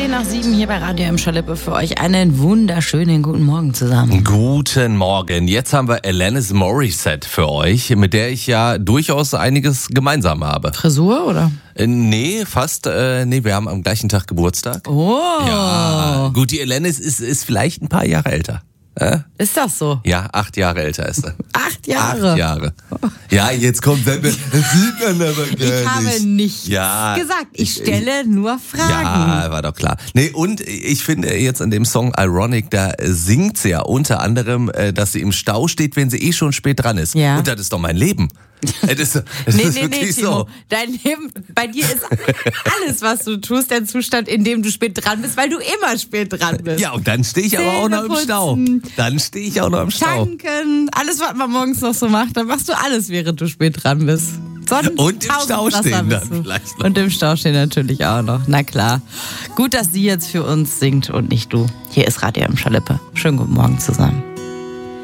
7:10 hier bei Radio M. Schalippe für euch einen wunderschönen guten Morgen zusammen. Guten Morgen. Jetzt haben wir Alanis Morissette für euch, mit der ich ja durchaus einiges gemeinsam habe. Frisur oder? Nee, fast. Wir haben am gleichen Tag Geburtstag. Oh. Ja, gut, die Alanis ist vielleicht ein paar Jahre älter. Ist das so? Ja, 8 Jahre älter ist er. 8 Jahre? 8 Jahre. Ja, jetzt kommt das sieht man aber gar nicht. Ich habe nichts gesagt. Ich stelle nur Fragen. Ja, war doch klar. Nee, und ich finde jetzt an dem Song Ironic, da singt sie ja unter anderem, dass sie im Stau steht, wenn sie schon spät dran ist. Ja. Und das ist doch mein Leben. Das ist wirklich Timo, so. Dein Leben, bei dir ist alles, was du tust, der Zustand, in dem du spät dran bist, weil du immer spät dran bist. Ja, und dann stehe ich aber auch noch im Stau. Dann stehe ich auch noch im Stau. Tanken, alles, was man morgens noch so macht, dann machst du alles, während du spät dran bist. Und im Stau stehen dann vielleicht noch. Und im Stau stehen natürlich auch noch. Na klar. Gut, dass sie jetzt für uns singt und nicht du. Hier ist Radio M. Schalippe. Schönen guten Morgen zusammen.